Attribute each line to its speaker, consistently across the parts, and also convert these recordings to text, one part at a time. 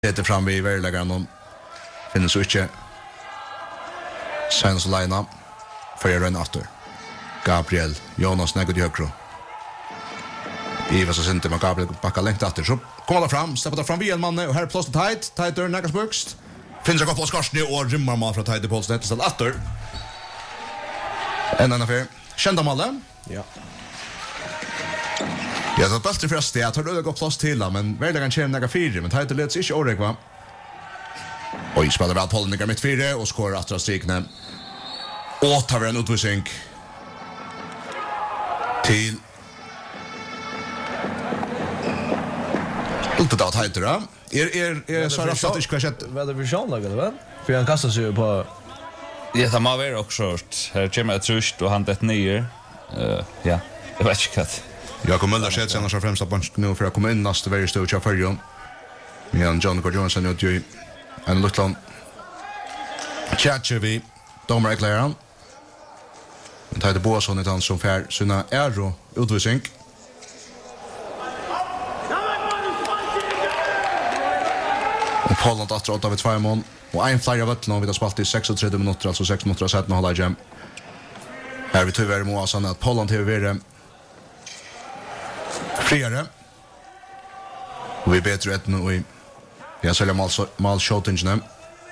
Speaker 1: Peter fram vid värdeläggaren finns inte Senast Leina för en åter. Gabriel Jonas Negod Jökro. Iva så sent med Gabriel backa längt åter så kommer det fram, släpper fram vid en man och här plats till tight, tighter Nagas Books. Finns jag på Skarsny och rymmar man från tight på sätt så åter. En annan affär. Kända Malle.
Speaker 2: Ja.
Speaker 1: Jag har bättre först jag tar det gå plats till men värdeläggaren känner Naga 4 men tight leds inte orek va. Oj, spelar väl Pollen Naga mitt 4 och skorar att strikne. Och tar en utvisning till Ultet av heter det. Är så rätt att det ska ske.
Speaker 2: Vad det för sjönlag eller vad? För han kastar sig på
Speaker 3: det har varit också här kommer ett trust och han det ner. Ja, jag vet inte vad.
Speaker 1: Jag kommer att sätta sig annars främst punch nu för att komma in nästa varje stor chef för John. Men John Gordonsson och ju en liten Chachevi domare Claren. Det hade Boasson ett han som för sina Aero utvisning. Och Poland att dra av ett 2 mål och en flyer vatten vi har spalt i 36 minuter alltså 6 minuter att sätta hålla jam. Här vi tyvärr måste att Poland till vidare friare. Och vi bättre ett nu i jag säljer mal shotingen.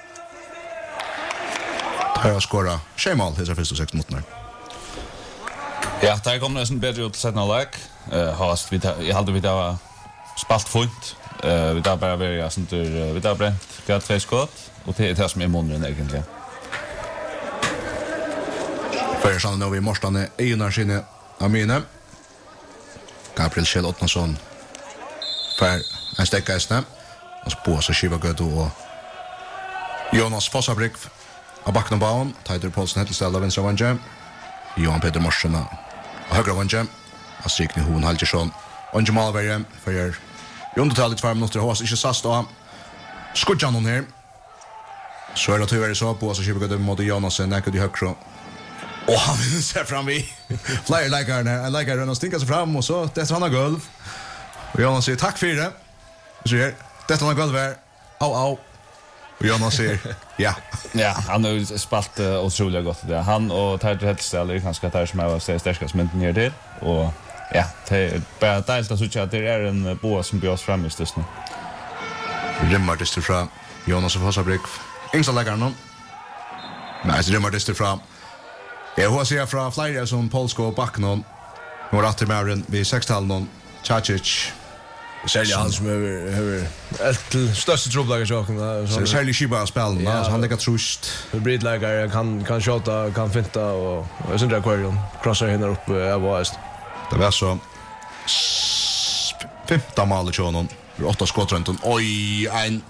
Speaker 1: Här har skora Shemal his första 6 minuter.
Speaker 3: Ja, där kommer det en bättre ut sätta lag. Hast vi jag hade vi där spalt fint. Vi där bara vi sånt där vi där bränt gat 2 skott och det som är månaden egentligen.
Speaker 1: För såna nu vi måste Einar sinne Amine. Gabriel Kjell Ottmarsson för en stäckaste. Och på så Shiva Göto och Jonas Fossabrick av backen bauen. Tider Paulsen heter ställa vänstra vänster. Johan Peter Morsena och högra vänster. Astrikni Hon Haljersson. Och Jamal Verre för undertalet 2 minuter har inte sast då. Skudjan hon här. Så är det tyvärr så på så Shiva Göto mot Jonas Negod Jökro. Och han ser fram vid flyer likar när han likar den och stinkar sig fram och så det han har golv. Och Jonas säger tack för det. Så här, det han har golv är. Au. Och Jonas säger ja.
Speaker 3: Ja, han har spalt otroligt gott det. Han och Tider Hellstall är ganska där som är starkast men ner till och ja, det är bara delt att så att det är en boa som björs fram just nu.
Speaker 1: Rimmar det från Jonas och Fossabrick. Ingsa lägger någon. Nej, så rimmar det från jag har sett från flera som Polsko och Backnon. Nu har att med vid 6-talon Chacic.
Speaker 2: sälja han som över ett största trubbelager saken
Speaker 1: så sälja Shiba spelen alltså han lägger trust.
Speaker 2: Hybridlägare kan shota, kan finta och jag syns det Aquarium crossar hinner upp överst.
Speaker 1: Det var så 15 mål i honom. 8 skott runt. Oj, en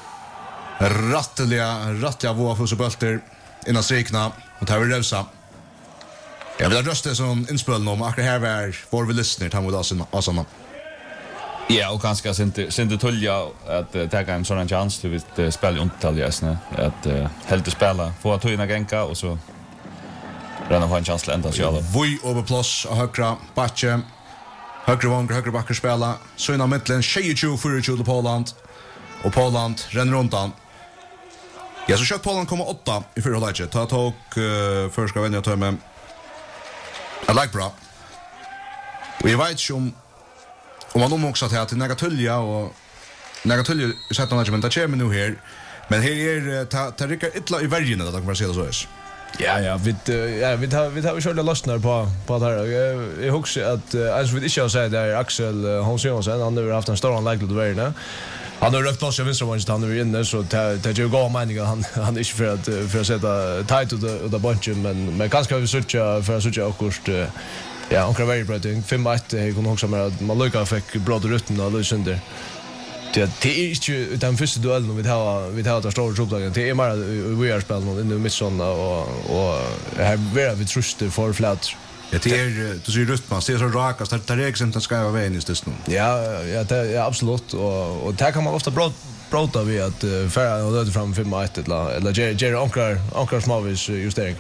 Speaker 1: rattliga våfusbölter innan strikna och tar vi rösa. Jag vill rösta som inspelning om akkurat här var vår vi lyssnar till mot Asana.
Speaker 3: Ja, och ganska inte tulja att ta en sån chans till att spela undertaljesna att helt spela få att hinna gänka och så ränna på en chans ända så alla.
Speaker 1: Vi över plus och högra batche. Högra backer spela. Så innan mitten 22-24 till Poland. Och Poland ränner runt han. Ja, så kört Poland kommer 8 i förra halvlek. Ta tog först ska vänja ta med I like bra. Och jag vet ju om man också att till Nagatulja och Nagatulja sätter man men det kommer nu här. Men här är ta rycker illa i värjen att man ser det så är.
Speaker 2: Ja, vi tar själva lossnar på det här. Jag hoppas att alltså vi inte har sagt där Axel Hans Johansson han har haft en stor anlägg till världen. Han har rökt plats i vänstra vänster han är inne så det ju går meningen han är inte för att sätta tight ut av bunchen men kanske vi söka för att söka akkurat ja, och very brutting 5-1 jag kunde också med att man lycka fick bröder rutten och lösande. Det är inte den första duellen vi har stora trubbelagen. Det är mer vi har spelat någon i midsomna och här vi trustar för flat.
Speaker 1: Det är du ser Rustman, det är så rakast att det är exempel ska vara vägen just nu.
Speaker 2: Ja, absolut och där kan man ofta prata vi att färra och löda fram 5-1 eller ger ankar småvis justering.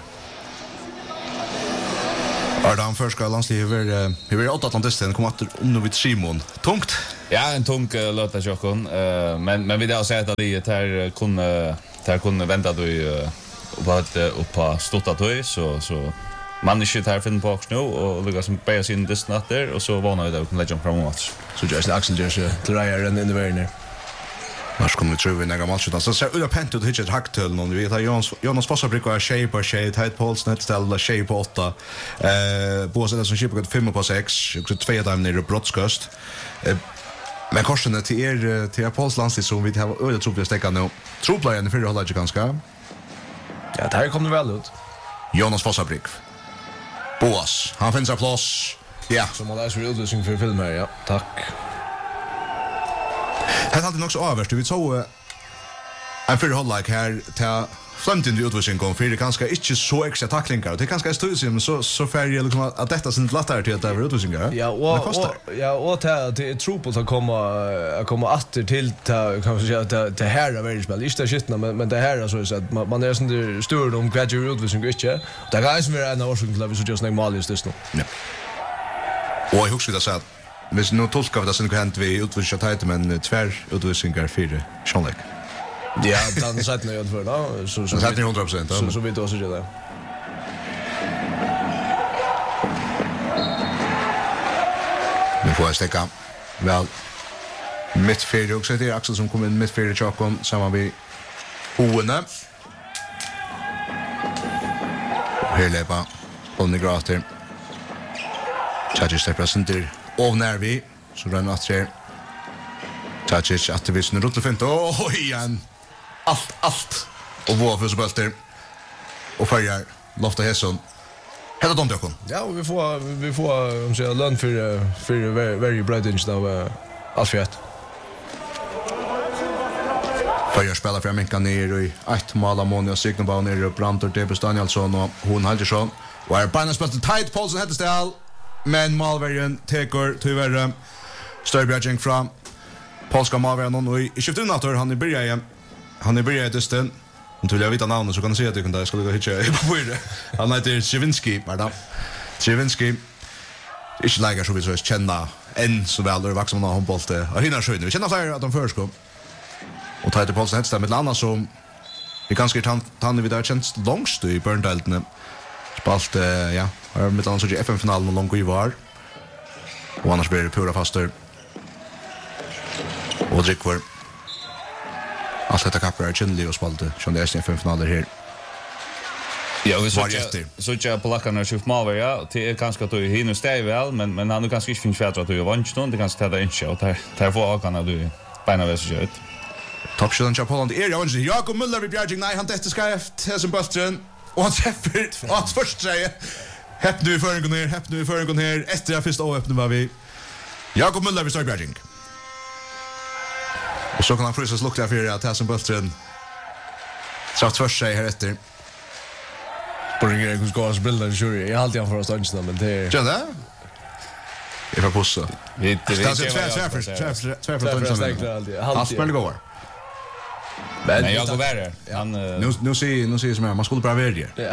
Speaker 1: Adam förska landslivet över 8 Atlantisten kommer att nu vid Simon. Tungt.
Speaker 3: Ja, en tung låta Jokon. Men vi har sett att det här kunde vänta då på stotta toy så man är shit här finner på också nu och lyckas som bära sin distnatter och så varnar vi det och kan lägga framåt.
Speaker 2: Så just Axel gör sig till Ryan in the very near.
Speaker 1: Mars kommer vi tro vi några matcher så ser Ulla Pent ut hittat hacktull någon vi tar Jonas Fossabrik och shape Tate Paulsson ett ställe shape 8 båsen som chipar 5 på 6 också 2 dagar ner i brottskust men korsen till Pauls landslid som vi har öde tror vi stäcka nu troplayen i förra halvlek ganska
Speaker 2: ja det här kommer väl ut
Speaker 1: Jonas Fossabrik Boas han finns plats ja
Speaker 2: som man läser utrustning för filmer ja tack.
Speaker 1: Det hade nog så överst vi så en för halvlek här till framtiden utvisning kom för det kanske inte så extra tacklingar och det kanske är stödsym så färger liksom att detta sin lättare till att det är utvisningar.
Speaker 2: Ja och det är trubbel att komma åter till kan man säga att det här är väldigt spel. Inte skitna men det här är så att man är sån störd om gradual utvisning inte. Det kan ju vara en orsak till att vi så just mal just det nu.
Speaker 1: Ja. Och jag huskar det så att hvis nu tolkar vi det sen kan vi utvisningar tajt men tvär utvisningar 4 Seanlek.
Speaker 2: Ja, den sätter ni ut för då så
Speaker 1: sätter ni 100%.
Speaker 2: Så vi då så gör det.
Speaker 1: Nu får jag stäcka väl mittfältet också det är Axel som kommer in mittfältet Chakon samman vi Oene. Heleba Olne Grater. Tjadis representerar av Nervi så den att se Tjadis att vi snurrar runt fint. Igen. Allt. Och vår fotbollsspelare. Och följer Lofta Hesson. Hela de dökon.
Speaker 2: Ja, vi får om säga lön för very bright inch av Alfred.
Speaker 1: Följer spelar för Minka ner i 1 mål av Monia Signabau ner i Brantor Debus Danielsson och hon Haldersson. Och är bara spelat till tight Paulsen heter Stel. Men Malvergen teker tyvärr Störbjörging fram. Polska Malvergen och i skiftunator han är börjat Han är börjat distan. Om du vill veta namnet så kan du se att du kan där skulle gå hit på det. Han heter Chivinski, pardon. Chivinski. Inte lägger så vi så känna en så väl då vuxen av handbollte. Och hinner skön. Vi känner fler att de förskott. Och tar till Paulsen ett med annat som vi ganska tanne vi där känns långst i Burndelten. Spalt ja, har med annat så i FN-finalen långt i var. Och annars blir det pura faster. Och drickvar. Allt detta kappar är kynlig och spalte. Som det är sin FN-finaler här.
Speaker 3: Ja, vi så jag på lackarna skjuter Malver ja, det är kanske att du hinner stäv väl, men han kanske inte finns för att du är vant då, det kanske tar det inte och tar få akan du beina väl så ut.
Speaker 1: Toppskytten i Polen är jag inte. Jakob Müller vid Bjärging nej han tätte ska efter som bollen och han träffar att första häpp nu för en gång här efter jag första öppnar var vi Jakob Müller vid Bjärging. Och så kan han frysas lukta för att som bollen så först sig här efter.
Speaker 2: Springer hos Gars bilder jury. Jag har alltid för oss dansa men det är
Speaker 1: ja det. Det var pussa.
Speaker 3: Vi
Speaker 1: tvär för dansa. Allt spelar går.
Speaker 3: Men jag går värre. Han
Speaker 1: nu ser som man skulle bara välja.
Speaker 2: Ja.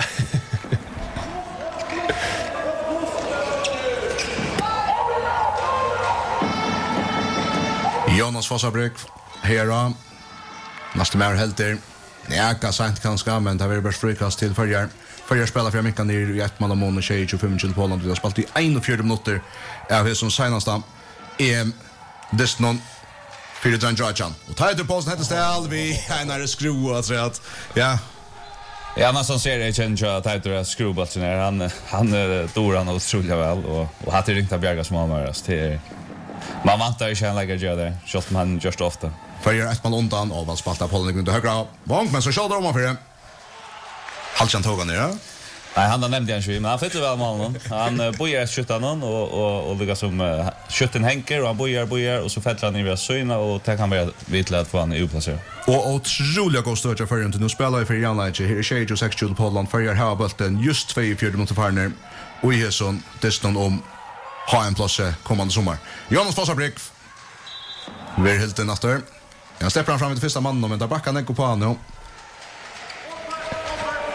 Speaker 1: Jonas Fossabrik här. Nästa mer helter. Näka sant kanske men det var bara frikast till Förjar spelar för Mickan i 1 mål och 25 till Polen. Vi har spelat i 41 minuter av det som senaste Desnon för Dranjajan. Och Tider Paulsen heter Stel vi är skruva så att ja.
Speaker 3: Ja, man som ser det känns ju att Tider skruvat sig ner. Han dår han otroligt väl och hade ringt av Bjärga som Almaras till man vantar ju känna lägga gör det. Just man just ofta.
Speaker 1: Förjar 1 mål undan och vad spaltar Polen under högra. Vång men så skjuter de för det. Halchan tågan ner.
Speaker 3: Nej, han nämnde han ju, men han fyller väl målen. Han bojar skjuta någon och det som skjutten hänker och han bojar och så fäller han i via syna och tar han vara vitla att få han utplacerad.
Speaker 1: Och otroligt god stöd för inte nu spelar i för Jan Leite här är 26 till Polen för jag har bollen just 24 minuter farner och i sån dessutom om ha en plats kommande sommar. Jonas Fossabrik vill helt den efter. Jag släpper fram till första mannen men där backar han går på han nu.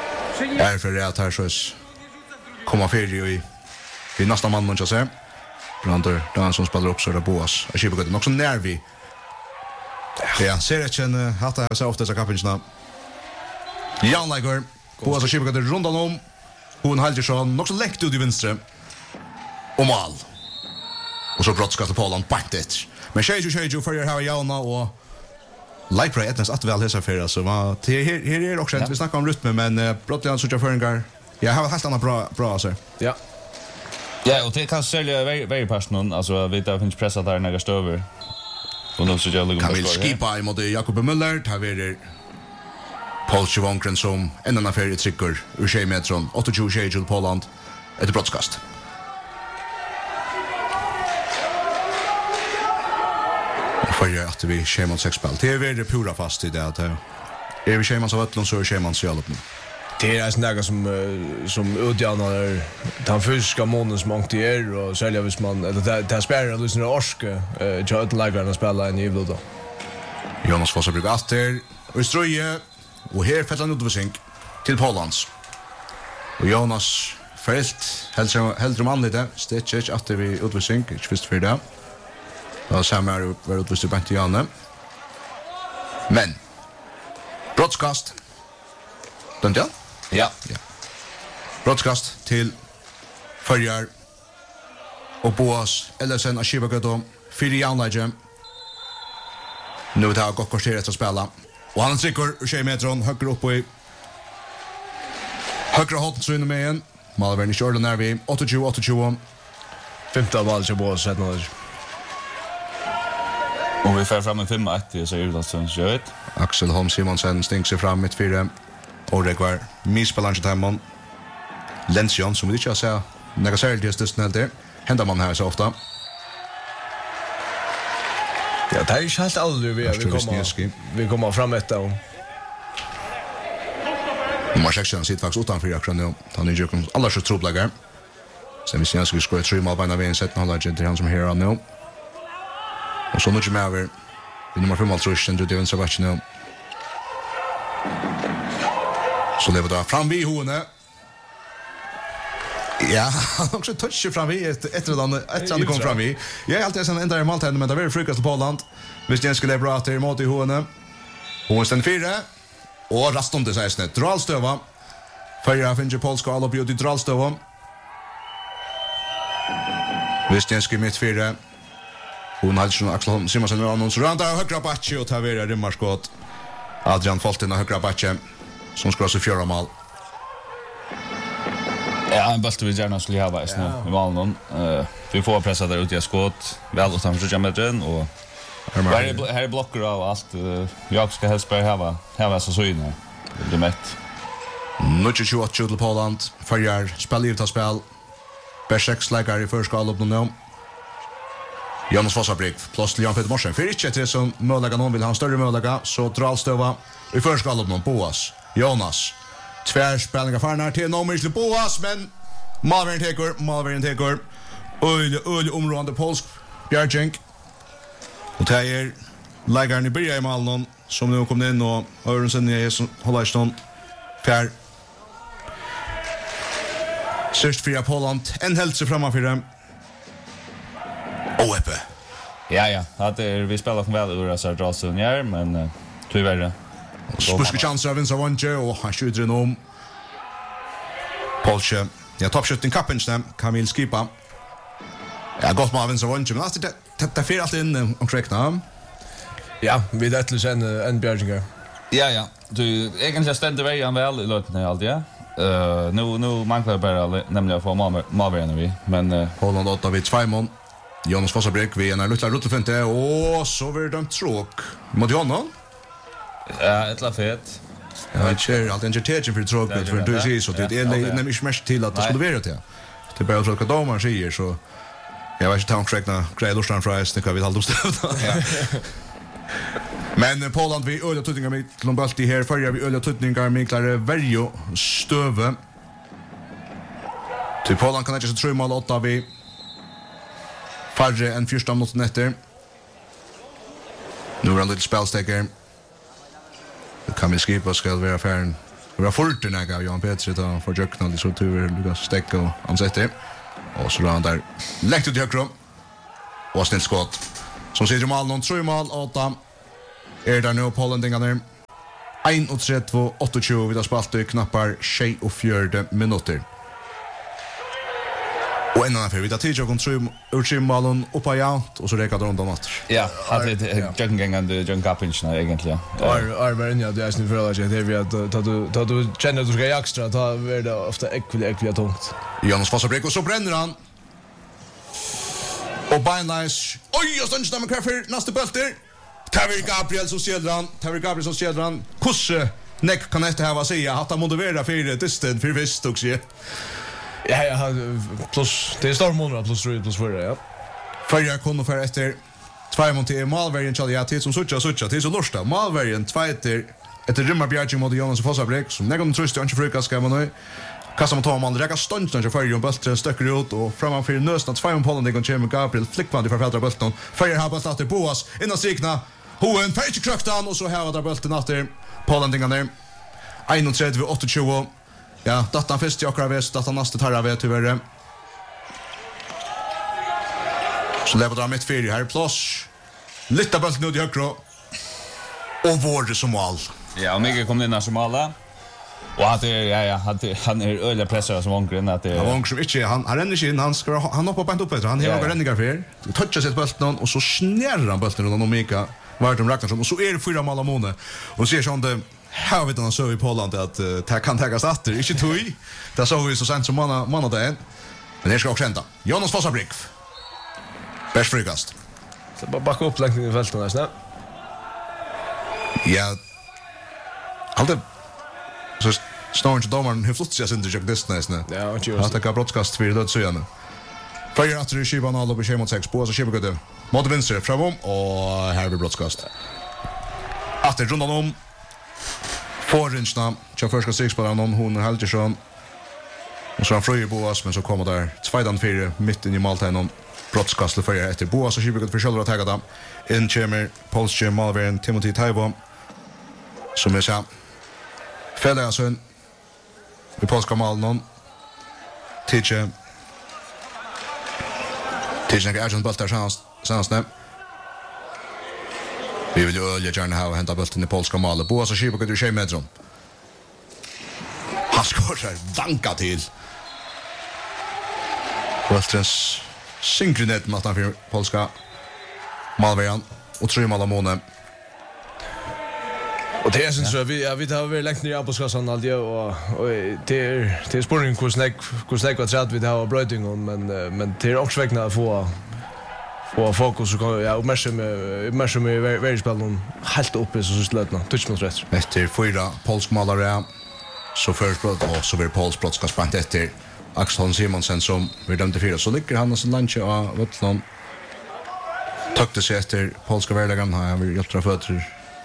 Speaker 1: För det att här så komma färdig i nästa man man ska säga. Brander Dansson spelar upp så där Boas. Jag kör på det också nervi. Ja, ser jag en hatta så ofta så kapinarna. Jan Lager Boas och kör på det rundan om. Hon Haljersson också läckt ut i vänster. Och mål. Och så brottskast till Poland baktet. Men Sheju för här Jauna och Lightray etnas att väl hesa för så var här är också vi snackar om rytmen men brottligen så jag föringar. Jag har helt annat bra så.
Speaker 3: Ja. Ja, och det kan sälja very personal alltså vi där finns pressa där några stöver. Och nu så jag lägger
Speaker 1: Kamil skipa i mot Jakob Müller tar vi Paul Chivongren som en annan affär trycker ur 6 meter 28 Sheju Poland ett brottskast. För att vi scheman 6 spel. Det är väldigt pura fast i det att är vi scheman så att så är scheman så jävla.
Speaker 2: Det är snäga som utjämnar den fysiska månen som mångt är och sälja hvis man eller det spärrar du sin orske till att lägga spela en givet då.
Speaker 1: Jonas Fossa brukar efter och ströje och här fällar han utvisning till Pollands. Och Jonas fält helt manligt Stitch efter vi utvisning inte visst för det. Då samar var utvisning på Janne. Men broadcast. Den där?
Speaker 3: Ja.
Speaker 1: Broadcast till Förjar och Boas eller sen Ashibagato för Janne. Nu tar gott korset att spela. Och han trycker ur 6 meter högre upp i högre hållt så inne med igen. Malvern i Jordan är vi 28-28.
Speaker 2: 15 mål till Boas sätt något.
Speaker 3: Och vi får fram en 5-1 så är det alltså så vet.
Speaker 1: Axel Holm Simonsen stängs sig fram mitt 4. Och det var misbalans hemma. Lension som vi inte har sett. Några särskilt just det händer man här så ofta.
Speaker 2: Ja, det är inte helt aldrig vi kommer fram ett då.
Speaker 1: Nummer 16 sitter faktiskt utanför akkurat nu. Han är ju alla så troblagar. Sen vi ser ska vi skåra 3 mål på en av en sätt. Han har han som här nu. Och så nu kommer över. Nummer 5 alltså sen det vänster back nu. Så det var då fram vid hone. Ja, han också touchar fram vid ett eller kom fram vid. Jag är alltid sen ända i Malta men det var frukost på Poland. Visst jag skulle bra till mot i hone. Hon ständ 4 och rastom det sägs det. Dralstöva. För jag finner polska all upp i Dralstöva. Visst jag skulle mitt 4. Hon hade ju Axel Holm Simonsen och någon så randa högra backe och tar vidare rimmarskott. Adrian Folten och högra backe som ska så 4 mål.
Speaker 3: Ja, en bäst vi gärna skulle ha varit nu i Malmö. Vi får pressa där ute i skott. Väl och tamsja med och här är blocker av allt. Jag ska helst bara ha så inne. Det mätt.
Speaker 1: Nu 28 till Poland. Förjar spel. Bersex lägger i förskal upp nu. Jonas Fossabrik plus Jan Peter Morsen. För inte det som möjliga någon vill ha en större möjliga så Dralstöva i förskal upp nu. Boas. Jonas. Tvärspelningar farnar till nummer till Boas men Malvern tekur. Öl områdande polsk Bjärchenk. Och Tejer lägger i början i Malmö som nu kom in och Örensen i Hållarsson. Fjär. Sörst för Poland. En hälsa framför dem. Oepe.
Speaker 3: Ja. Vi spelar från väl ur så här Dralsund här men tyvärr.
Speaker 1: Spuske chanser av Vinsa Vonche och han skjuter den om. Polsche. Ja, toppskytten Kappenstam. Kamil Skipa. Ja, gott med Vinsa Vonche. Men alltså det fyr alltid in omkring.
Speaker 2: Ja, vi är ett en Björginger.
Speaker 3: Ja. Du egentligen ständer vägen väl i lötene allt ja. Nu manglar bara nämligen att få Malvern vi. Men
Speaker 1: Poland 8 vid 2 mål. Jonas Fossabrik vi en lilla ruttelfinte och så blir det tråk mot honom.
Speaker 3: Ja, ett la fet.
Speaker 1: Ja, det är alltid en irritation för tråkigt för du ser så det är nämligen mest till att det skulle vara det. Det bara tråkigt domar säger så jag vet inte om räkna Grejlostan Fries det kan vi hålla stöd. Men Poland vi öliga tutningar med Lombalti här förra vi öliga tutningar med klare Verjo Stöve. Till Poland kan det inte så 3 mål 8 vi färre än 14 minuter efter. Nu är det en liten spelsteker. Kamil Skipa ska vara färren. Det var fort när jag Jan Petri då för jökna det så tur Lukas Stäcka och han sätter. Och så då han där läckt ut i högrum. och snill skott. Som sitter i mål någon 3 mål 8. Där nu Pollendingarna 1:32 vi har spalt i knappar 24 minuter. Och en annan för vi tar tid jag ur 3 målen uppa jant och så räcker det runt om åter.
Speaker 3: Ja, hade det jungengande John Kapinchna egentligen.
Speaker 2: Arvaren ja, det är snitt för att det vi att ta du känner du ska jag extra ta är det ofta äckligt tungt.
Speaker 1: Jonas Fossabreck och så bränner han. Och Beinleis. Oj, och stund med kaffe nästa bulter. Taver Gabriel som Sjedran. Kusse neck kan inte ha säga att han motiverar för distant för visst också.
Speaker 2: Ja, plus det är stormånader plus 3 plus 4, ja.
Speaker 1: Förra kunde för efter 2 mot till Malverian Charlie ja till som sucha till så lusta. Malverian 2 efter rymma Bjarge mot Jonas Fossabreck som nägon trust inte fruka ska man nu. Kastar man tar man räcka stunt när för Jon Bulten stöcker ut och framför nästan 2 på den kommer Gabriel flickband för Fältra Bulten. Förra har bara startat Boas innan sikna. Hoen färs kraftan och så här där Bulten efter Pollendingarna 31-28. Ja, datan först i akra väst, datan nästa tarra vet tyvärr. Så lever där mitt fyra här plus. Lite Bulten ut i högra. Och vård som mål.
Speaker 3: Ja, och Mikael kom in när som alla. Och att han är öliga pressare som Ångren att det.
Speaker 1: Han som inte han ränner in han hoppar på upp han har ränningar för. Touchar sitt bulten och så snärrar han bulten och Mikael vart de Ragnarsson och så är det 4 mål av måne. Och ser sånt det här vet han så i Poland att det kan tagas åter. Inte tui. Det så vi så sent som man där. Men det ska också hända. Jonas Fossabreck. Bäst frikast.
Speaker 2: Så bara backa upp längs i fältet nästan.
Speaker 1: Ja. Alltid så står inte domaren hur flott sig inte jag nästan.
Speaker 2: Ja, och just.
Speaker 1: Att det kan broadcast för det så igen. Fire att det skivan all på schema 6 på så skiva gode. Mot vänster framom och här blir broadcast. Att det rundan om Forrinsna, jag första sexspelaren hon Helgersson. Och så han fröjer Boas men så kommer där 2-4 mitt in i måltiden broadcast för efter Boas och skiva gode för själva att ta dem. In Chamber Polske Malvern Timothy Taibo som är så Fällasön i polska malen Tiche Agent Bultar chans nu. Vi vill ju gärna ha hämta bulten i polska malen. Boas och Skiva går 20 meter. Han skorar vanka till. Bultens synkronet med att för polska malverian och 3 mål av måne.
Speaker 2: Och det är så att vi har väl längt ner på skassan alltid och det är spårning hur snäck vad trätt vi har bröting men det är också vägna att få fokus och ja uppmärksam i världsspelen helt uppe så slutna touch mot rätt.
Speaker 1: Efter 4 polsk målare så förspråt och så blir Pols brott ska spant efter Axel Simonsen som vi dömde 4 så ligger han och så lunch av Wutland. Tackte sig efter polska världen har vi gjort det fötter.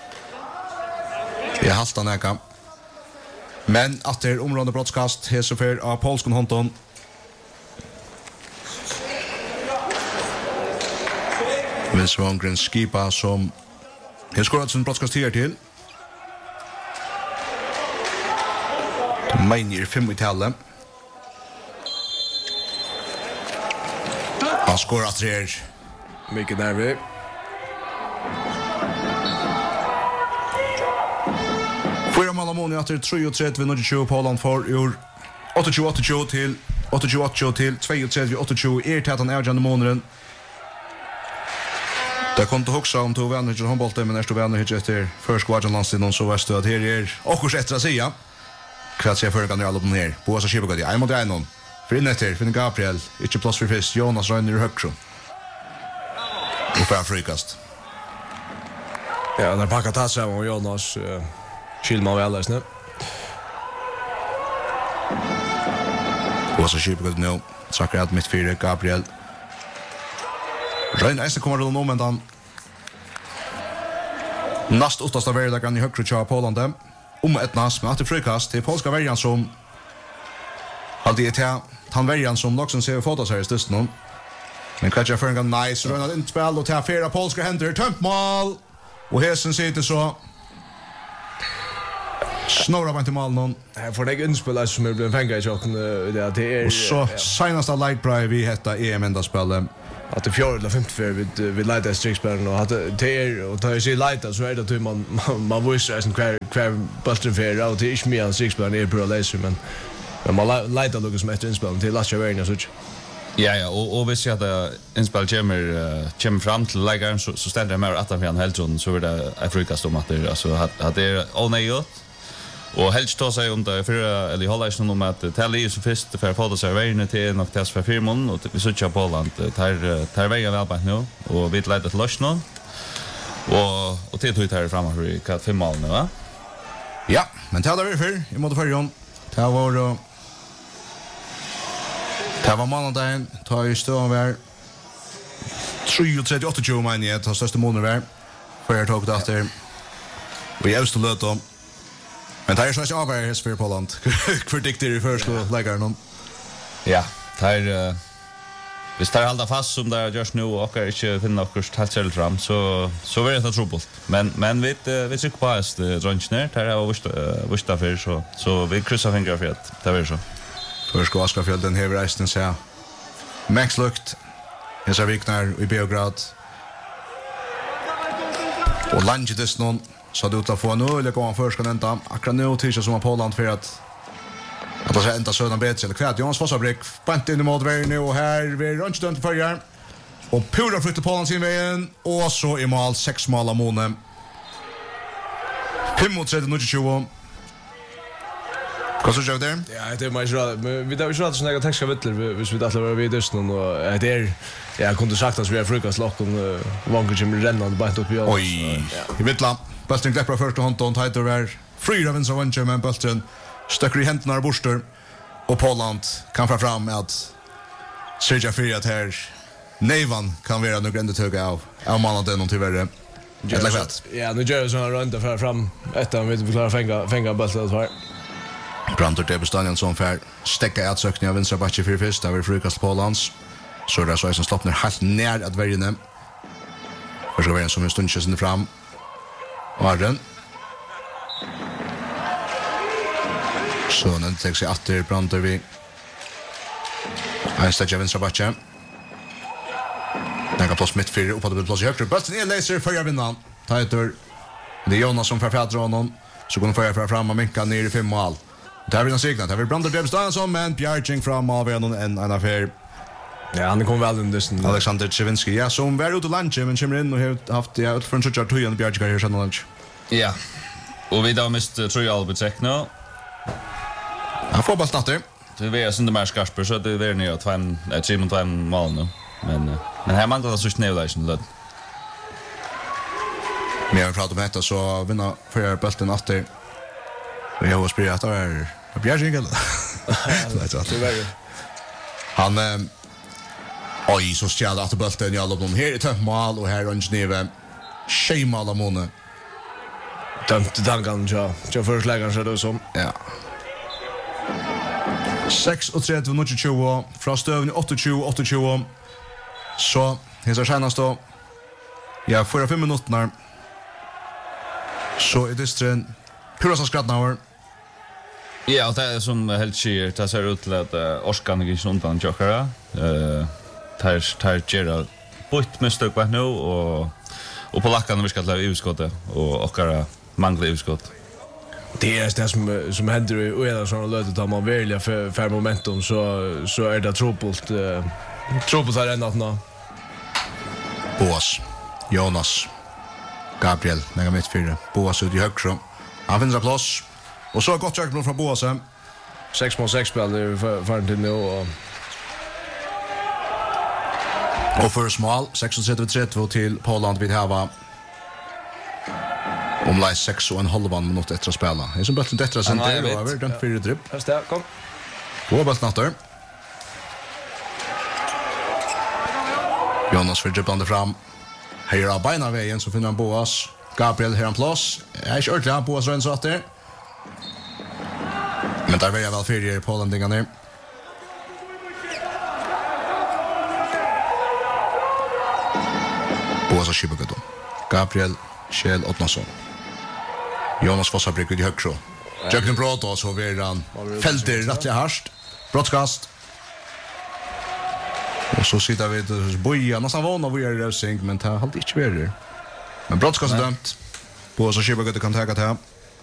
Speaker 1: Jag haltar näka. Men att det är område broadcast hesofer av polskon honton. Vince Wongren skipa som har skorat sin broadcast här till. De menar 5 i tallet. Han skorat 3.
Speaker 2: Mycket nervig.
Speaker 1: Fyra mål av mål efter 33-20 Poland för ur 28-28 till 28-28 till 32-28 är tätan avgörande månaden. Det kom till också om två vänner till handbollen men nästa vänner hit efter först kvarten landstiden så var det att här är och extra sia. Kvart sig för kan alla på ner. Boas och Skiva går det. Mot en. För in efter för Gabriel, inte plats för fisk. Jonas Reiner Högsjö. Och för frikast.
Speaker 2: Ja, när packar tas av och Jonas Kilman väl där nu.
Speaker 1: Boas och Skiva går nu. Saker att mitt 4 Gabriel. Reiner kommer runt om men näst åttasta världen i Högsjö på Poland. Ett nas med att frikast till polska värjan som alltid är han värjan som också ser fotos här i stunden. Men kanske för en nice run in spel och ta flera polska händer tömt mål. Och hästen sitter så snurrar man till mål någon.
Speaker 2: Här får det inspelare som blir fängda i chocken det är
Speaker 1: och så senaste light drive vi heter EM ända spelen.
Speaker 2: att det fjärde eller femte för vi leder strikspelaren och att det och tar sig lite så är det att man visar sen kvar bulten för och det är inte mer strikspelaren är på läser men man leder något som efter inspelning till last year så.
Speaker 3: Ja, och vi ser att inspel kommer fram till lägaren så ställer det mer att han helt så är det Afrikas om att det alltså att det är onödigt. Och helst då säger det för eller hålla sig om att Telly så först för foto serveringen till något test för firman och vi söker på land tar vägen väl på nu och vi leder till lös nu. Och till ut här framåt för kat 5 mål nu va?
Speaker 1: Ja, men det hade vi för i mot förjon. Det var måndagen, tar ju stån var 3:38 mener jeg, tar største måneder var. For jeg tok det etter. Og jeg øvste løt om. Men det er sånn ikke avhøres for Poland. Hvor dikter i førskolelegeren?
Speaker 3: Ja, det er... Hvis det er halda fast som det er gjørs nå, og ikke finner akkurat helt selv fram, så vil det trobult. Men vi trykker på hest drønnsner, det er vurst av fyrir, så vi krysser fingre for at det er så.
Speaker 1: Først og Askarfjölden hever reisen seg. Max lukt. Hesa viknar i Beograd. Og Langetis någon så det ut att få nu eller gå han först kan ända. Akkurat nu tills som Poland för att det ska ända södan bättre eller kvärt. Jonas Fossabrik bant in i målvägen nu och här vi runt dömt för igen. Och pura flyttar Poland sin vägen och så i mål 6 mål av Mone. 5-3-20. Vad så gör det?
Speaker 2: Ja, det är mer så vi där vi så att snäga texta vittler hvis vi alla var vid Östern och det är jag kunde sagt att vi är frukostlock och vanker som rennande bant upp i oss.
Speaker 1: Oj. I Vittland. Bulten gläppar först och Honton Tighter var fri av vänstra vänster men bulten stöcker i händerna av Borster och Poland kan få fram att Sergej Fyrat här Nevan kan vara nog ändå tugga av mannen den till värre.
Speaker 2: Ja, nu gör jag såna runda för fram ettan vi klarar fänga bulten så här.
Speaker 1: Brantor till bestånden som för stäcka utsökning av vänstra backe för först där frukast Polands. Så där så är som stoppar helt ner att värja dem. För så var en som en stund sen fram. Arden. Så den tar sig åter Brantor vi. En stäcka vänstra backe. Den kan plats mitt för uppåt och plats i högre. Bulten är laser för jag vinner. Tighter. Det är Jonas som förfädrar honom. Så går han för fram och minka ner i 5 mål. Där vill han signa. Där vill Brantor Debstansson men Bjärching fram av en affär.
Speaker 2: Ja, han kom väl under
Speaker 1: Alexander Chevinski. Ja, som var ute lunch men kommer in och har haft ut för en sorts tojan Bjärching här sen lunch.
Speaker 3: Ja. Och vi då mist Troy Albertsek nu.
Speaker 1: Han får bara starta.
Speaker 3: Det är sen det mer skarper så det är ner 3-2 mål nu. Men här manglar det så snävläsen då.
Speaker 1: Men jag pratar om detta så vinner för bulten åter. Och jag har spelat där Bjärching eller.
Speaker 2: Det var ju.
Speaker 1: Han oj så stjäl att bulten i alla de här i tömt mål och här runt nere. Schemal av Mone.
Speaker 2: Dömt Dangan jag förslagen så då som.
Speaker 1: Ja. 6:30 från stövn 28. Så hesa tjänast då. Ja, 4-5 minuter. Så är det stren Purasa Skratnauer.
Speaker 3: Ja, det är som helt sker. Det ser ut till att orskan är inte undan tjockare. Tar gera bort med stök nu och på lackan vi ska lägga utskottet och åkara mangla utskott.
Speaker 2: Det är det som händer i en sån lötet att man väljer för momentum så är det tropult här ända nu.
Speaker 1: Boas, Jonas, Gabriel, näga mitt fyra. Boas ut i högre. Han finns en plats. Och så har gott tryck från Boas.
Speaker 2: 6-6 spel det är för till nu
Speaker 1: och för smal 36-32 till Poland vid hava. Om lite 6,5 minuter efter att spela. Det är som bulten detta sen där över den fyra dribb.
Speaker 2: Fast där kom.
Speaker 1: Två bulten åter. Jonas för dribblande fram. Här är beina vägen så finner han Boas. Gabriel här en plats. Jag är inte ordentligt Boas rens åter. Men där väljer väl fyra Polandingarna ner. Boas och Shibagadon. Gabriel Kjell Ottnason. Jonas Fossabrik ut i högre. Jöken Bråta så vill han fälter rättliga harst. Brottskast. Och så sitter vi och boja nästan vana vi är rösing men det har alltid inte varit. Men brottskast är dömt. På så Skibagöte kan ta det.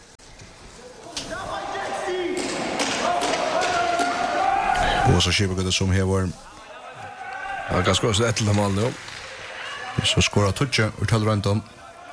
Speaker 1: Och så Skibagöte som har
Speaker 2: Han kan skåra ett till mål nu.
Speaker 1: Så skorar Tutje ur 12 runt om.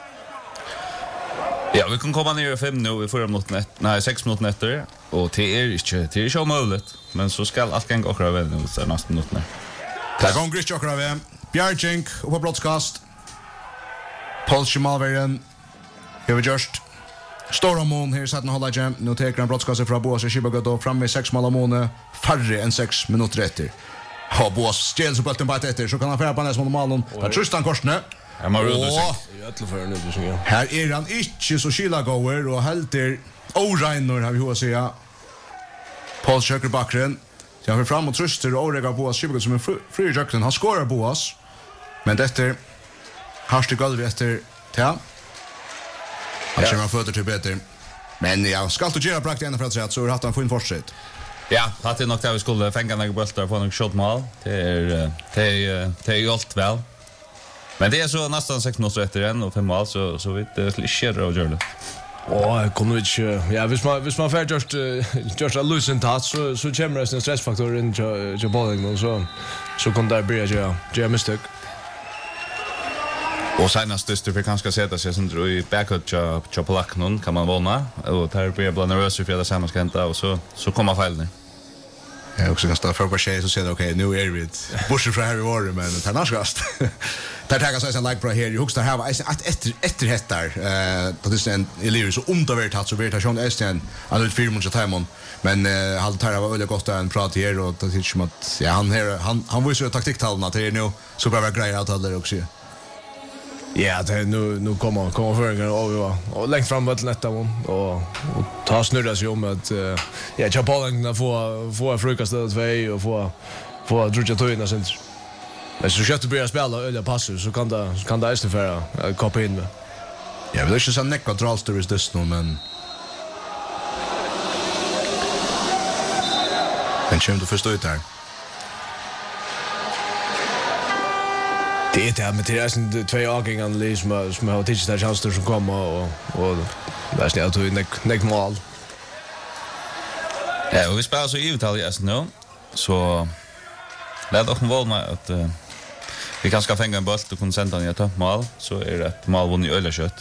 Speaker 3: Ja, vi kan komma ner i 5 nu i 4 minuter, nej 6 minuter efter och det är inte omöjligt, men så ska allt kan gå kvar väl nu så nästa minuter.
Speaker 1: Där går Chris Joker av Bjärchink och på broadcast. Paul Schmalveren. Här vi just Stormon här satt och hålla jam. Nu tar han broadcast från Boas och Skibagöte fram med 6 mål om månaden, färre än 6 minuter efter. Ha Boas stjäl så bulten bara efter så kan han färra på nästa mål. Där Tristan Korsne.
Speaker 3: Jag måste röda sig.
Speaker 2: Jag ätlar för nu du synger.
Speaker 1: Här är han inte så skillagåer och helter oregnor har vi hur att säga. Paul söker bakgrunden. Så han får fram och tröster och oregar Boas Skibagöte som en fri i jökten. Han skårar Boas. Men detta harst i golvet efter Tea. Han kommer fötter till bättre. Men ja, ska du göra prakt ända för att säga att så har haft han få in fortsätt.
Speaker 3: Ja, det är nog där vi skulle fänga några bultar på några shotmål. Det är ju allt väl. Men det är så nästan 6 minuter efter en och 5 mål så vi klichér och gör det.
Speaker 2: Jag kommer inte. Ja, hvis man får just a losing touch så kommer det en stressfaktor in till bollen så kan det bli göra misstag.
Speaker 3: Och senast det för kanske sätta sig sen i backup till Polaknon kan man våna och där blir bland nervös för det samma ska hända och så kommer felen.
Speaker 1: Jag också nästan för på tjej så säger det okej, nu är vi bortsett från Harry Warren men det är näskast. Där tagar sig en like bra här. Jag hustar här var efter hettar. Det är en Elias så undervärt att så vet jag sjön Östen han ut 4 mot Timon men han tar var väldigt gott en prat här och det tycker som att ja han visar ju taktiktallarna till nu så bara grejer att alla också.
Speaker 2: Ja, det nu kommer föringar och längst fram till nästa och ta snurra sig om att ja, Chapolen få frukost där 2 och få dricka toina sen. Men så köpte börja spela eller passa så kan det istället koppa in med.
Speaker 1: Ja, vi vill inte säga näcka drallstories this nu men men kommer du förstå ut här.
Speaker 2: Det är med det är 2 avgångar som har tittat där chanser som kommer och det är snällt att näck mål.
Speaker 3: Ja, och vi spelar så i Italien nu så det är dock en vana att vi kan ska fänga en boll och kunna sända den i ett mål så är det ett mål vunnit i öllerkött.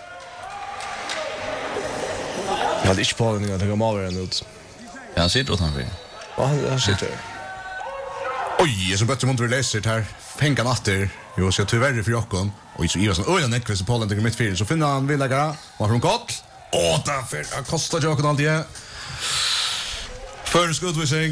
Speaker 2: Jag hade inte på den att jag målade ut.
Speaker 3: Ja, han sitter åt han vill.
Speaker 2: Ja, han sitter.
Speaker 1: Oj, så bättre måste vi läsa det här. Fänga natter. Jo, så tyvärr för Jakob. Och så Ivar sån ölen nekvis på Polen till mittfältet så finner han Villaga. Och från gott. Därför kostar Jakob alltid. Först utvisning.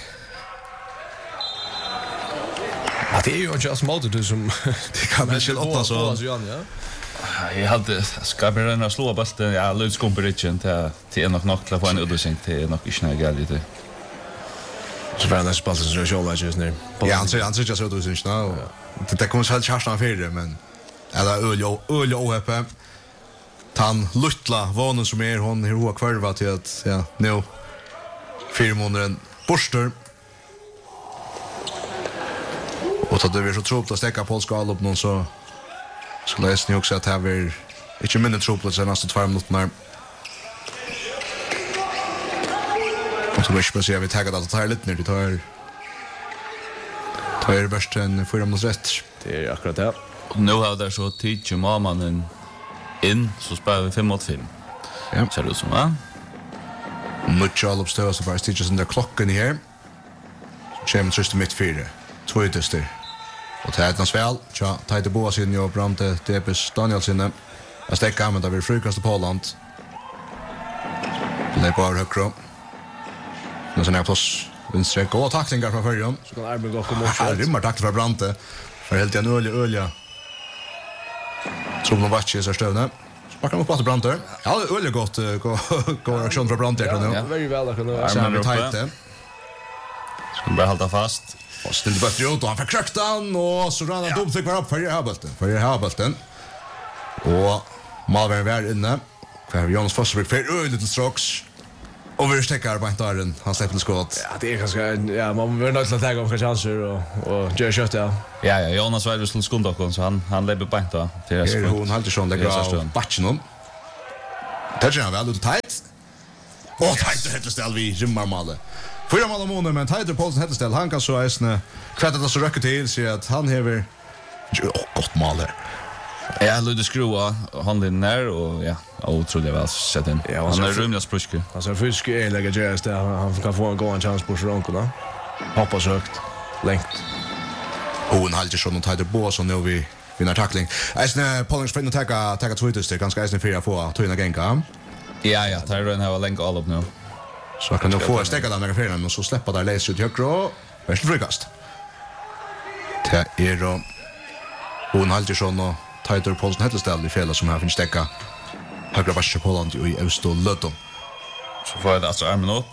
Speaker 2: Ja, det är ju just modet som
Speaker 1: det kan bli till 8 så.
Speaker 3: Jag hade ska börja slå bollen. Ja, Lutz Komperichen till nog till få en utvisning till nog inte något galet.
Speaker 2: Så var det spalt som jag just nu.
Speaker 1: Ja, han ser just ut utvisning nu. Det kommer så helt charsan för det men eller öl OHP. Han luttla vanen som är hon hur kvarva till att ja, nu 4 månader borster. Och så det blir så tråkigt att stäcka polska all upp någon så läser ni också att här blir inte mindre tråkigt så nästa 2 minuter. Och så blir det så jag vill tagga att ta lite ner det tar det bäst en 4 minuter rätt.
Speaker 2: Det är akkurat det.
Speaker 3: Och nu har det så tid till mannen in så spelar vi 5-5.
Speaker 1: Ja.
Speaker 3: Ser det ut som va?
Speaker 1: Mycket all uppstöd så bara stitches den där klockan här. Så kommer trist mitt 4. 2 ytterster. Och det är ett sväl. Tja, tajte Boas in och Brante Debes Danielsen. Jag stäcker använda vid frukast på Holland. Det är bara högre. Nu sen är plats vänster. Och tacklingar från förrjön.
Speaker 2: Så kan Arben gå komma
Speaker 1: Ja, rimmar tack för Brante. För helt en ölja. Tror man vatches är stövne. Sparkar mot på Brante. Ja, ölja gott går aktion från Brante här nu.
Speaker 2: Ja, väldigt väl kan det.
Speaker 1: Så vi tajte.
Speaker 3: Ska bara hålla fast.
Speaker 1: Och ställde bättre ut och han fick kröktan och så rann han dumt fick vara upp för Habelten. Och Malvern var inne. För Jonas Fossberg för lite strax. Och vi stäcker på dörren. Han släpper skott.
Speaker 2: Ja, det är ganska ja, man vill inte ta några chanser och göra kött ja.
Speaker 3: Ja, Jonas var ju skulle skunda också så han lägger på då till
Speaker 1: det. Hon hade schon lägger batchen om. Touchen han väl ut tight. Och tight heter ställ vi rimmar malle. Fyra mål om månaden men Tider Paulsen heter ställ han kan så äsna kvättet att så räcker till så att han häver gott mål där.
Speaker 3: Ja, Ludde skrua handen ner och ja, otroligt väl sett in. Ja, han är rymliga spruske.
Speaker 2: Alltså fisk är lägga Jerry där han kan få en gång chans på Ronkorna. Hoppas högt. Längt.
Speaker 1: Hon håller ju någon Tider på så nu vi vinner tackling. Äsna Paulens finner tacka Twitter ganska äsna för få tyna genka.
Speaker 3: Ja, Tider har länge all upp nu.
Speaker 1: Så kan du få stäcka den där affären och så släppa där läs ut högre och värst frikast. Det är då hon håller ju och Tider Paulsen heter ställ i fel som här finns stäcka högra värsta på land i Östol Lötton.
Speaker 3: Så får jag alltså armen upp.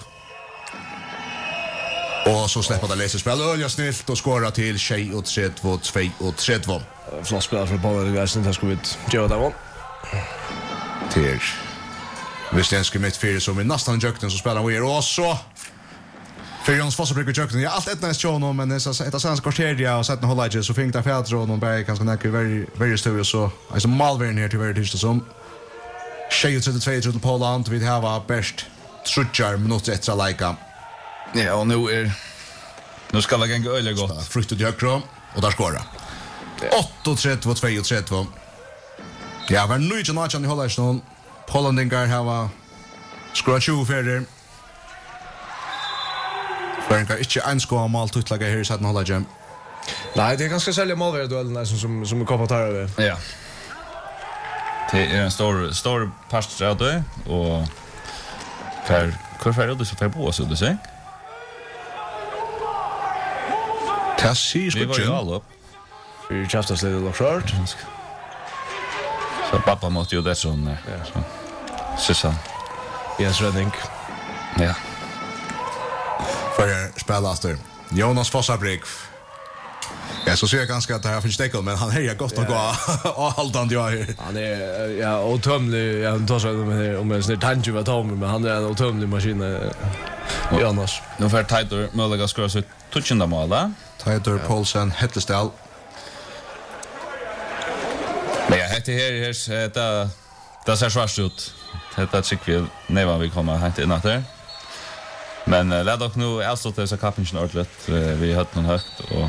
Speaker 1: Och så släpper det läser spel ölja snilt och skåra till Shea och 3-2 och 3-2.
Speaker 2: Flott spel för bollen i västen, där ska vi göra det.
Speaker 1: Till Vistenski mitt fyra som är nästan jökten så spelar vi och så Fyrjons Fossabryck och jökten. Ja, allt ett näst show men det är ett sanns kvarteria och sätta hålla så fint där fjärdro och någon berg ganska näka very stor så alltså Malvern här till very tisdag som Shea 32 till Poland vi har bäst trutjar minuter extra lika.
Speaker 3: Ja, och nu ska det gå öle gott.
Speaker 1: Fruktet jökro och där skåra. 8-3 och 2-3. Ja, var nu inte i hålla någon Polandingar har skårat 20 färder. Förenkar inte en skåra mål tutlaga här i satten hålla gem.
Speaker 2: Nej, det är ganska sälja målvärd duellen som är koppat här över.
Speaker 3: Ja. Det är en stor parstrad och hur färre du så färre på så du säger?
Speaker 1: Tassi
Speaker 3: Vi var ju alla upp.
Speaker 2: Vi kastas lite och skört.
Speaker 3: Så pappa måste ju det sån. Ja. Sissa.
Speaker 2: Jens Redding.
Speaker 3: Ja.
Speaker 1: För spelaster. Jonas Fossabryck. Ja, så ser jag ganska att det här finns stäckel, men han hejar gott och gå avhållande jag här.
Speaker 2: Han är ja, otömlig. Jag tar så om en sån tanke var tom, men han är en otömlig maskin. Jonas.
Speaker 3: Nu får Tider möjliga skåra så touchande mål där.
Speaker 1: Tider Paulsen Hettestall.
Speaker 3: Men jag heter här det ser svårt ut. Det tycker vi när vi kommer hit in där. Men låt dock nu alltså det så kapten ordentligt. Vi har någon högt och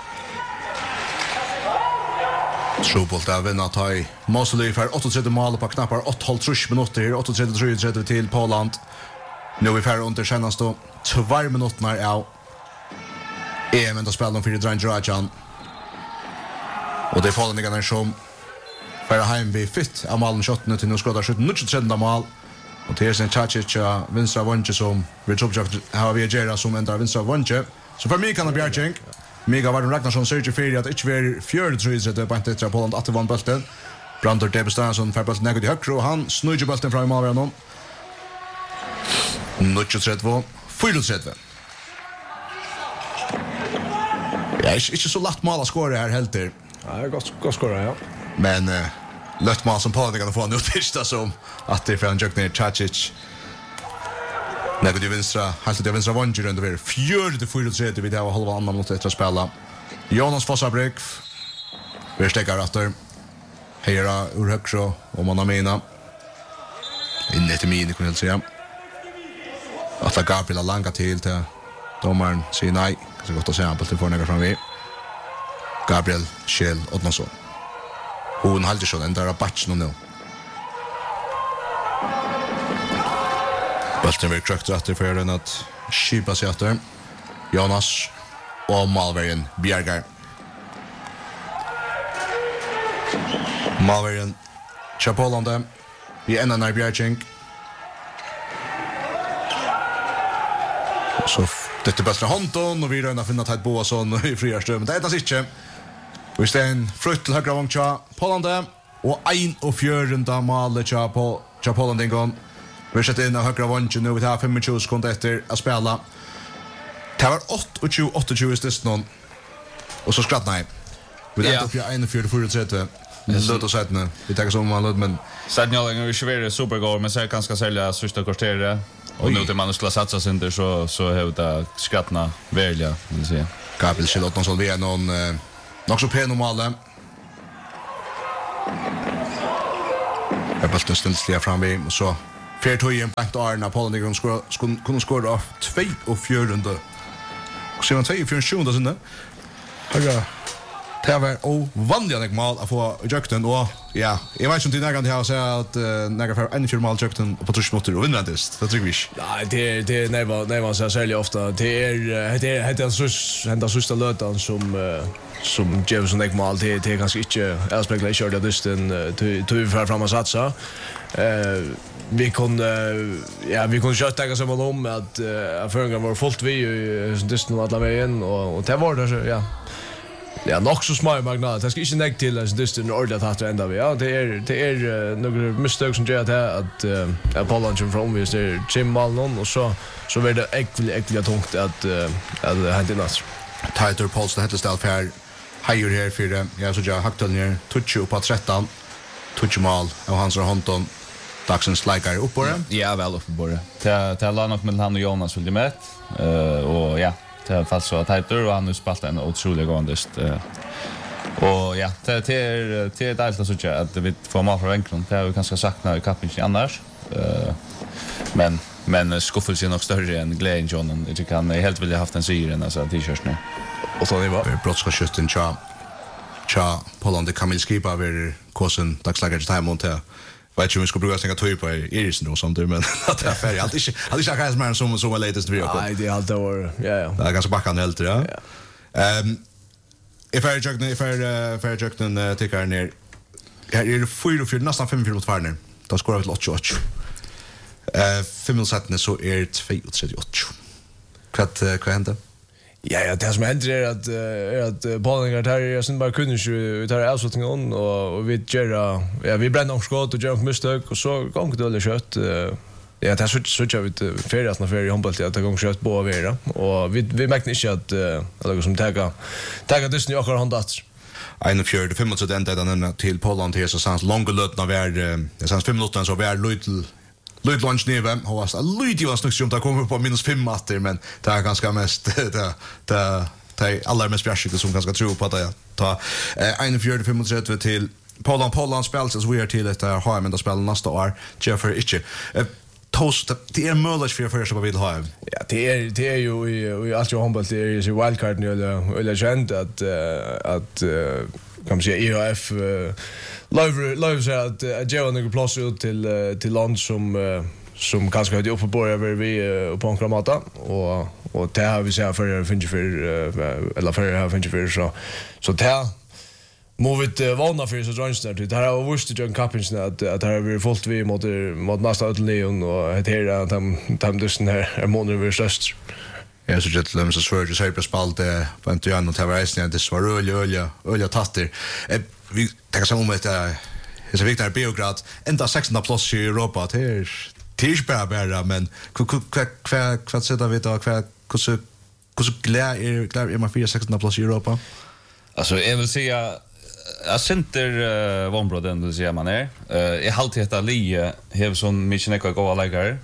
Speaker 1: Trubolt av vinna taj. Mosley för 38 mål på knappar 8,5 minuter. 8:33 till Poland. Nu är vi färre under senast då 2 minuter av EM då spelar de för Dranjarajan. Och det är Polandingarna som för hem vi fitt av malen shotten till nu skådar 17 mål. Och det är sen Chacic vinstra vånche som vi tror har vi Gera som ändrar vinstra vånche. Så för mig kan det Bjärchenk. Mega var Ragnarsson surge för att inte vara 4-3 det på inte Poland att vann bollen. Brandur Debestansson för bollen negativt högt och han snurrar bollen fram i målvärden. 9-3, 4-3. Ja, inte så lätt mål att skåra här helt där.
Speaker 2: Ja, gott skåra, ja.
Speaker 1: Men lätt mål som Polen få nu första som att det från Jökner Chacic. Negativ vinstra, helt det vinstra vånge runt över 4-4 vi har halva andra mot efter spela. Jonas Fossabryck. Vi stäcker efter. Hera ur högre och man amena. Inne till min kunde jag säga. Att Gabriel langa till domaren säger nej. Så gott att säga på telefonen fram vi. Gabriel Kjell Odnason. Hon håller så den där batchen nu. Bollen vill krökt rätt för den att skipa sig efter. Jonas och Malvern Bjergar. Malvern Chapolande. Vi ända när Bjerchenk. Så det är bättre Honton och vi röna finna Ted Boasson i friarström. Men det är det inte. Vi står en frukt till högra vång tja Polande. Och 1-4 målet tja på Polande en gång. Vi har sett in av högra vången nu. Vi har 25 sekunder efter att spela. Det var 8-28 i styrst någon. Och så skratt nej. Vi har upp i 1-4-4-30. Låt oss säga nu. Vi tar som man men
Speaker 3: Sen jag är ju svårare supergård men så är ganska sälja sista kvarteret. Och nu till man skulle satsa sig inte så hävda skrattna välja vill säga.
Speaker 1: Gabriel Charlottonsson vi är någon nog så penomale. Jag bara ställer fram vi och så Fair to en blankt Arna Polen kunde skora av 2 och 4 under. Och så man 2 och 4 sjunde sen där. Hörru. Det var ovanligt mål att få Jökten och ja, jag vet inte när jag säger att när för en mål Jökten på 3 minuter och vinner det. Det tycker vi.
Speaker 2: Nej, det nej man så säljer ofta. Det är så hända sista lötan som Jefferson Nick mål det är ganska inte aspekter kör det dysten till för fram att satsa. Vi kunde köra som om att förgången var fullt vi dysten alla vägen och det var det så ja. Ja, nog så små magnet. Jag ska inte lägga till att det är ordentligt att ända vi. Ja, det är några misstag som gör att Polen kommer från vi ser Chimal någon och så blir det äckligt tungt att hänt in oss.
Speaker 1: Tighter Pols det heter ställ för higher här för jag så jag hackade ner touch upp på 13. Touch mal och hans Honton Daxens likar upp på det.
Speaker 3: Ja, väl upp på det. Det har något med han och Jonas vill med. Och ja, det är fast så att Tighter och han har spelat en otroligt gåndest. Och ja, det är dejligt att säga att vi får mal från Enklund. Det har vi ganska saknat i kappen annars. Men skuffelsen är nog större än glädjen John. Jag tycker han är helt vilja haft en syren alltså t-shirts nu.
Speaker 1: Och så det var brottskaskytten Tja Polen det Kamil skriva över kursen dagslager till time till. Vet inte om vi ska bruka snäga tøy på Eriksen och sånt men att det är färdigt. Hade inte sagt mer som var latest video.
Speaker 2: Nej, det är allt över. Ja.
Speaker 1: Det är ganska backan helt ja. If I tycker ner. Här är det 4 nästan 5 mot Farner. Då skorar vi till 8-8. 5 sätten så är det 2-38. Vad hände?
Speaker 2: Ja, det som händer är att Polen här är sen bara kunde ju ta avslutningen och vi gör vi bränner också skott och gör misstag och så gång det kött. Ja, det är så jag vet färdigt när färdigt handboll att gång kött på över och vi märker inte att eller som taga det snö och handat.
Speaker 1: 41 så den till Polen till så sans långa lötna värd det sans 5 minuter så värd Lut lunch neve har så lite var snacks om att komma på -5 matter men det är ganska mest det alla mest bjärskiga som ganska tror på att jag ta 41-35 till Polen spelar så vi är till det här har men då spelar nästa år Jeffrey inte toast det är möjligt för som vill ha.
Speaker 2: Ja, det är ju i allt jag handboll det är ju wildcard nu eller känt att kan man säga EAF Love så att ge några plats ut till land som kanske hade uppe på över vi på Ankramata och det har vi så för finns för eller för har finns för så det movet vana för så Johnstar det här har visst John Capins att det har vi fullt vi mot nästa Leon och det här att de dusten här månader vi störst.
Speaker 1: Jag så just lämna så svårt att säga på spalt på inte jag något här resten det var öliga tatter. Vi tänker som om det är så viktigt Beograd ända 16:e plats i Europa till bara men vad sätter vi då hur glad man för 16:e plats i Europa.
Speaker 3: Alltså jag vill säga jag center vonbroden vill säga man är. Jag halt heter Lie har sån mycket goda lägare.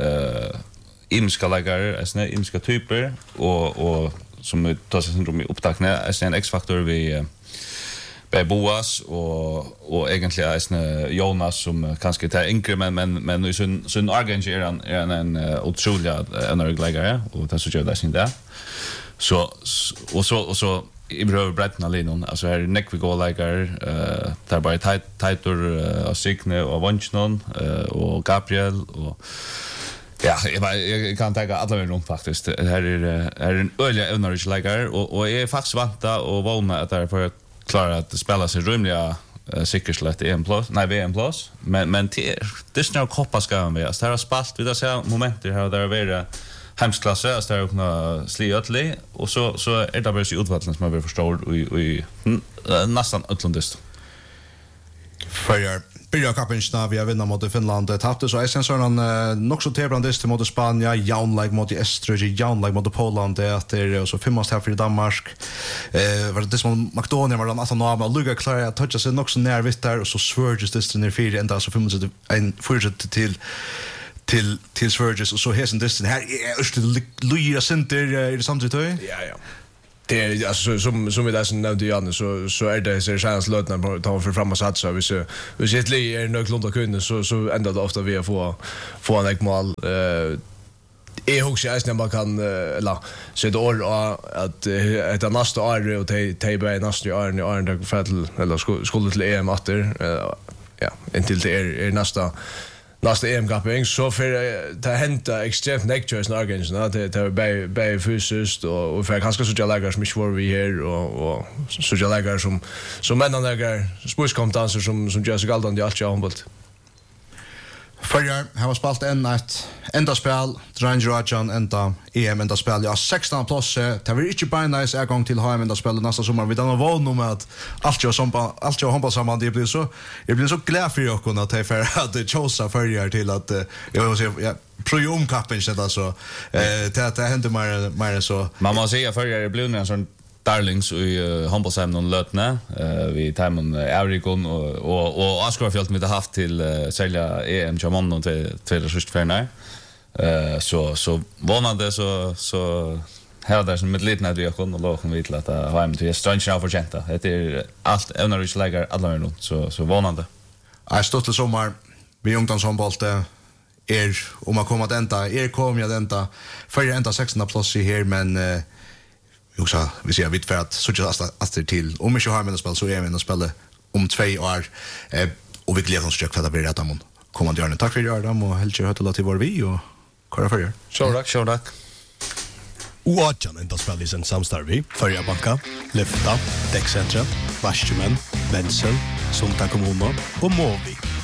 Speaker 3: Imska lägare, alltså imska typer och som tar sig syndrom i upptakna är en X-faktor vi Boas och egentligen är Jonas som kanske tar enkelt men i sin arrangerar en otrolig energiläggare och det så gör det sin där. Så i bröd brettna linon alltså här Nekvigo-läggare där bara Tighter och Signe och Vonchnon och Gabriel och ja, jag kan tänka alla väl runt faktiskt. Det här är en öliga energiläggare och är faktiskt vanta och vana att där för klara att spela sig rymliga säkerhetslätt i VM plus men det snör koppa ska vi alltså har spalt vi där ser momenter här där är hemsklasse alltså där öppna sliötli och så är det bara så utvallen som vi förstår i nästan utlandist
Speaker 1: för börjar kappingarna vi har vinnat mot Finland. Tappte så sen så han nog så tävlandist mot Spanien, jaunlag mot Österrike, jaunlag mot Polen det är så fimmast här för Danmark. Var det som Makedonien var alltså nå med Luga klar att toucha sig nog så när vitt där och så Sverige det ner fyra ända så 75 en fortsätt till Sverige och så hesen distan här är östle Luja center är det samtidigt då?
Speaker 2: Ja. Det är alltså som vi där som nämnde Janne så är det så chans lötna på ta för fram och satsa vi sitter li är nog klart att kunna så ändå det ofta vi få en mål är också är man kan eller så det år att det nästa år och te nästa år det för skulle till EM åter ja intill det är nästa EM-kapping, så för det hända extremt nektörs när Argentina, det är bäj fysiskt och för ganska sådana läger som inte var vi här och sådana läger som männanläger, sportskompetenser som gör sig galdan i allt jag handbollt.
Speaker 1: Förra har man spalt enda spel, Dranger enda EM enda spel. Ja, 16 plats. Det var inte bara nice en gång till HM enda spel nästa sommar. Vi har valt om att allt jag hoppas samman det blir så. Jag blir så glad för jag kunna ta för att chosa förra till att jag vill säga projomkappen så så. Det händer mer så.
Speaker 3: Man måste säga förra det blev en sån darlings i handbollshem någon lötne vi timon Eurikon och Askarfjält med det haft till sälja EM Jamon och till 2024 så vanade så här där som med lite vi kon och låg vi till att ha hem till Strange av förtjänta. Det är allt ävnar vi lägger alla runt så vanade.
Speaker 1: Jag stod till sommar vi ungdomshandboll om man kommer att ända kommer jag ända för ända 16 plats i här men också vi ser vitt för att så just att till om inte har med spel så är vi spela om 2 år och vi glädjer oss att det blir rätt amon. Kommandörerna tack för Adam och helt kört till vår vi och köra för er.
Speaker 3: Show tack.
Speaker 4: Oatjan enda spelisen samstarvi, Förja Banka, Lyfta, Däckcentra, Varsjumen, Wenzel, Sumta Kommuna och Movi.